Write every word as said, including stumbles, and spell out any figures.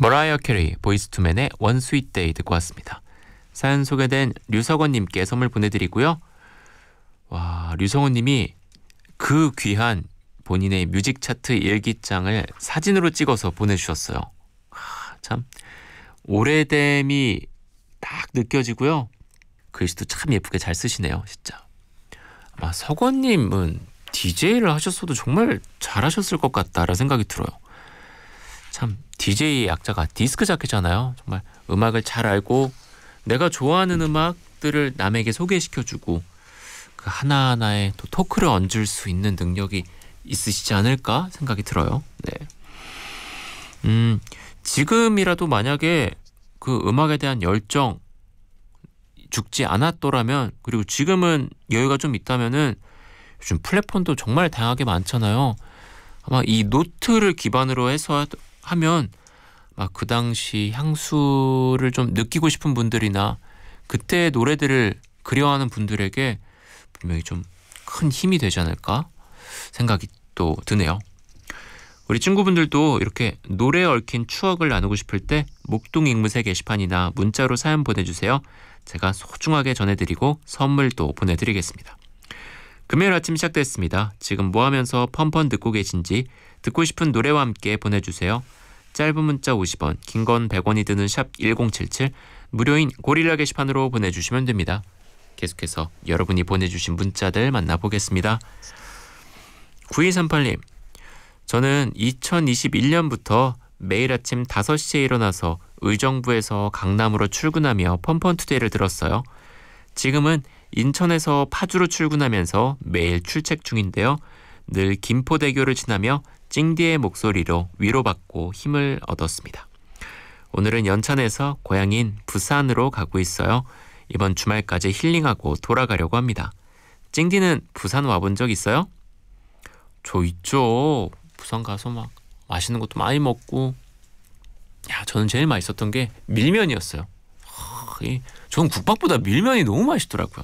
머라이어 캐리, 보이스투맨의 원 스윗 데이 듣고 왔습니다. 사연 소개된 류석원님께 선물 보내드리고요. 와, 류석원님이 그 귀한 본인의 뮤직 차트 일기장을 사진으로 찍어서 보내주셨어요. 아, 참 오래됨이 딱 느껴지고요. 글씨도 참 예쁘게 잘 쓰시네요. 진짜. 아마 석원님은 디제이를 하셨어도 정말 잘하셨을 것 같다라는 생각이 들어요. 참 디제이의 약자가 디스크 자켓잖아요. 정말 음악을 잘 알고 내가 좋아하는 음악들을 남에게 소개시켜주고 그 하나하나에 또 토크를 얹을 수 있는 능력이 있으시지 않을까 생각이 들어요. 네. 음, 지금이라도 만약에 그 음악에 대한 열정 죽지 않았더라면, 그리고 지금은 여유가 좀 있다면은 요즘 플랫폼도 정말 다양하게 많잖아요. 아마 이 노트를 기반으로 해서 하면 막 그 당시 향수를 좀 느끼고 싶은 분들이나 그때의 노래들을 그리워하는 분들에게 분명히 좀 큰 힘이 되지 않을까 생각이 또 드네요. 우리 친구분들도 이렇게 노래에 얽힌 추억을 나누고 싶을 때 목동익무새 게시판이나 문자로 사연 보내주세요. 제가 소중하게 전해드리고 선물도 보내드리겠습니다. 금요일 아침 시작됐습니다. 지금 뭐 하면서 펀펀 듣고 계신지 듣고 싶은 노래와 함께 보내주세요. 짧은 문자 오십 원, 긴 건 백 원이 드는 샵 일공칠칠, 무료인 고릴라 게시판으로 보내주시면 됩니다. 계속해서 여러분이 보내주신 문자들 만나보겠습니다. 구이삼팔 님, 저는 이천이십일 년부터 매일 아침 다섯 시에 일어나서 의정부에서 강남으로 출근하며 펀펀투데이를 들었어요. 지금은 인천에서 파주로 출근하면서 매일 출첵 중인데요. 늘 김포대교를 지나며 찡디의 목소리로 위로받고 힘을 얻었습니다. 오늘은 연천에서 고향인 부산으로 가고 있어요. 이번 주말까지 힐링하고 돌아가려고 합니다. 찡디는 부산 와본 적 있어요? 저 있죠. 부산 가서 막 맛있는 것도 많이 먹고, 야, 저는 제일 맛있었던 게 밀면이었어요. 하, 이, 저는 국밥보다 밀면이 너무 맛있더라고요.